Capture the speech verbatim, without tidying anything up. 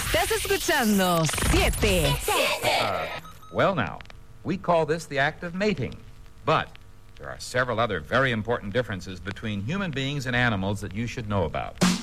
Estás escuchando siete. Uh, well, now, we call this the act of mating. But there are several other very important differences between human beings and animals that you should know about.